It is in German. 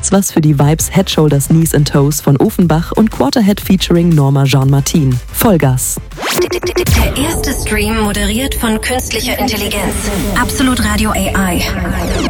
gibt's was für die Vibes Head, Shoulders, Knees and Toes von Ofenbach und Quarterhead featuring Norma Jean-Martin. Vollgas. Der erste Stream moderiert von künstlicher Intelligenz. Absolut Radio AI.